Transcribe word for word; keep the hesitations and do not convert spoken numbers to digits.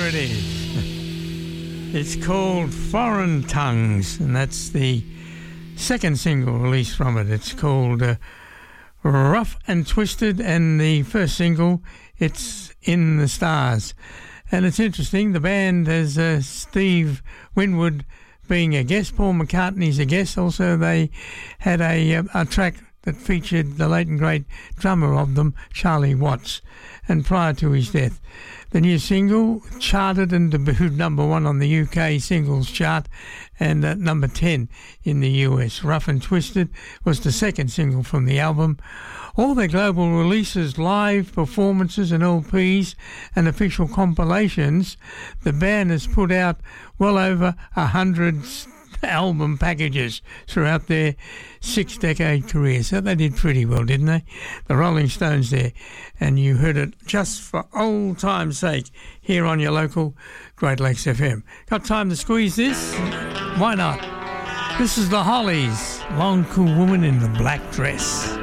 it is. It's called Foreign Tongues, and that's the second single released from it. It's called uh, Rough and Twisted, and the first single, it's In the Stars. And it's interesting, the band has uh, Steve Winwood being a guest, Paul McCartney's a guest. Also, they had a, uh, a track that featured the late and great drummer of them, Charlie Watts, and prior to his death. The new single charted and debuted number one on the U K singles chart and at number ten in the U S. Rough and Twisted was the second single from the album. All their global releases, live performances and L Ps and official compilations, the band has put out well over a hundred album packages throughout their six-decade career. So they did pretty well, didn't they? The Rolling Stones there. And you heard it just for old time's sake here on your local Great Lakes F M. Got time to squeeze this? Why not? This is the Hollies, Long Cool Woman in the Black Dress.